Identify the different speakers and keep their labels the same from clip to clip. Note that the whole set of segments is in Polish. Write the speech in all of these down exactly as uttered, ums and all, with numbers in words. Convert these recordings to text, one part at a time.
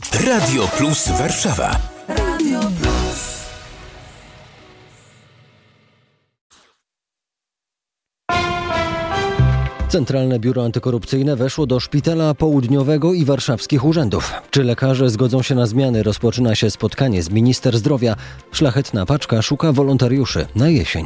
Speaker 1: Radio Plus Warszawa. Radio Plus.
Speaker 2: Centralne Biuro Antykorupcyjne weszło do Szpitala Południowego i warszawskich urzędów. Czy lekarze zgodzą się na zmiany? Rozpoczyna się spotkanie z minister zdrowia. Szlachetna paczka szuka wolontariuszy na jesień.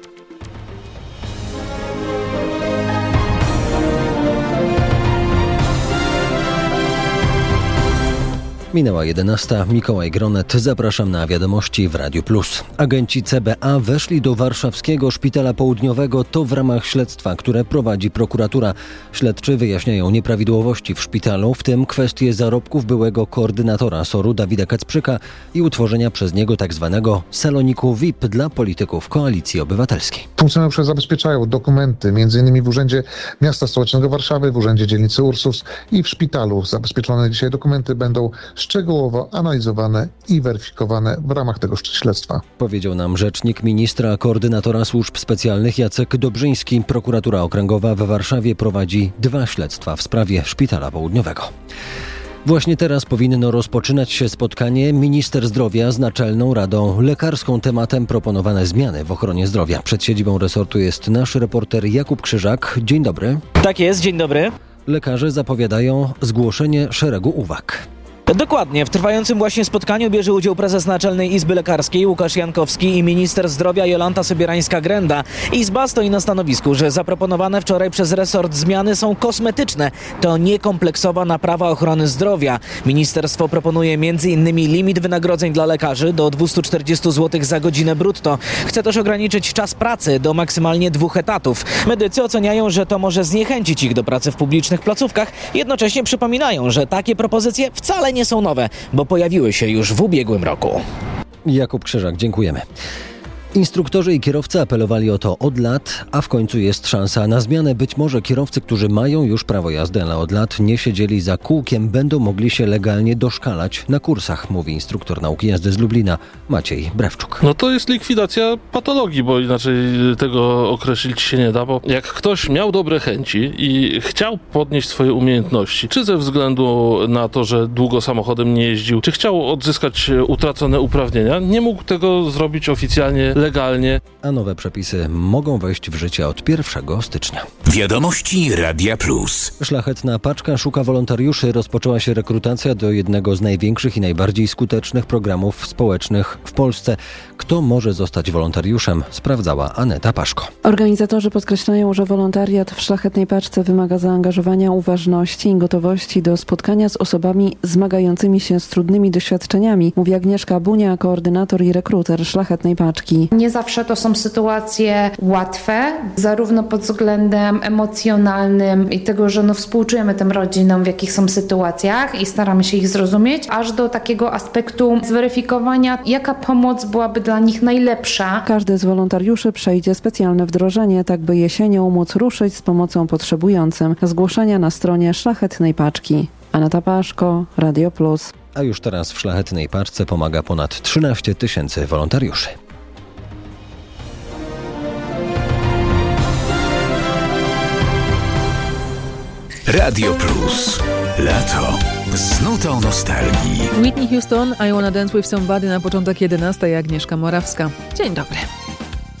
Speaker 2: Minęła jedenasta. Mikołaj Gronet. Zapraszam na wiadomości w Radiu Plus. Agenci C B A weszli do warszawskiego Szpitala Południowego. To w ramach śledztwa, które prowadzi prokuratura. Śledczy wyjaśniają nieprawidłowości w szpitalu, w tym kwestie zarobków byłego koordynatora S O R-u Dawida Kacprzyka i utworzenia przez niego tzw. saloniku V I P dla polityków Koalicji Obywatelskiej.
Speaker 3: Funkcjonariusze zabezpieczają dokumenty m.in. w Urzędzie Miasta Stołecznego Warszawy, w Urzędzie Dzielnicy Ursus i w szpitalu. Zabezpieczone dzisiaj dokumenty będą szczegółowo analizowane i weryfikowane w ramach tego śledztwa.
Speaker 2: Powiedział nam rzecznik ministra koordynatora służb specjalnych Jacek Dobrzyński. Prokuratura Okręgowa w Warszawie prowadzi dwa śledztwa w sprawie Szpitala Południowego. Właśnie teraz powinno rozpoczynać się spotkanie minister zdrowia z Naczelną Radą Lekarską. Tematem proponowane zmiany w ochronie zdrowia. Przed siedzibą resortu jest nasz reporter Jakub Krzyżak. Dzień dobry.
Speaker 4: Tak jest, dzień dobry.
Speaker 2: Lekarze zapowiadają zgłoszenie szeregu uwag.
Speaker 4: Dokładnie. W trwającym właśnie spotkaniu bierze udział prezes Naczelnej Izby Lekarskiej Łukasz Jankowski i minister zdrowia Jolanta Sobierańska-Grenda. Izba stoi na stanowisku, że zaproponowane wczoraj przez resort zmiany są kosmetyczne. To niekompleksowa naprawa ochrony zdrowia. Ministerstwo proponuje m.in. limit wynagrodzeń dla lekarzy do dwieście czterdzieści złotych za godzinę brutto. Chce też ograniczyć czas pracy do maksymalnie dwóch etatów. Medycy oceniają, że to może zniechęcić ich do pracy w publicznych placówkach. Jednocześnie przypominają, że takie propozycje wcale nie są nowe, bo pojawiły się już w ubiegłym roku.
Speaker 2: Jakub Krzyżak, dziękujemy. Instruktorzy i kierowcy apelowali o to od lat, a w końcu jest szansa na zmianę. Być może kierowcy, którzy mają już prawo jazdy, ale od lat nie siedzieli za kółkiem, będą mogli się legalnie doszkalać na kursach, mówi instruktor nauki jazdy z Lublina Maciej Brewczuk.
Speaker 5: No to jest likwidacja patologii, bo inaczej tego określić się nie da, bo jak ktoś miał dobre chęci i chciał podnieść swoje umiejętności, czy ze względu na to, że długo samochodem nie jeździł, czy chciał odzyskać utracone uprawnienia, nie mógł tego zrobić oficjalnie, legalnie.
Speaker 2: A nowe przepisy mogą wejść w życie od pierwszego stycznia.
Speaker 1: Wiadomości Radia Plus.
Speaker 2: Szlachetna paczka szuka wolontariuszy. Rozpoczęła się rekrutacja do jednego z największych i najbardziej skutecznych programów społecznych w Polsce. Kto może zostać wolontariuszem? Sprawdzała Aneta Paszko.
Speaker 6: Organizatorzy podkreślają, że wolontariat w Szlachetnej Paczce wymaga zaangażowania, uważności i gotowości do spotkania z osobami zmagającymi się z trudnymi doświadczeniami, mówi Agnieszka Bunia, koordynator i rekruter Szlachetnej Paczki.
Speaker 7: Nie zawsze to są sytuacje łatwe, zarówno pod względem emocjonalnym i tego, że no współczujemy tym rodzinom, w jakich są sytuacjach i staramy się ich zrozumieć, aż do takiego aspektu zweryfikowania, jaka pomoc byłaby dla nich najlepsza.
Speaker 6: Każdy z wolontariuszy przejdzie specjalne wdrożenie, tak by jesienią móc ruszyć z pomocą potrzebującym. Zgłoszenia na stronie Szlachetnej Paczki. Aneta Paszko, Radio Plus.
Speaker 2: A już teraz w Szlachetnej Paczce pomaga ponad trzynaście tysięcy wolontariuszy.
Speaker 1: Radio Plus. Lato z nutą nostalgii.
Speaker 8: Whitney Houston, I Wanna Dance With Somebody na początek jedenastej. Agnieszka Morawska. Dzień dobry.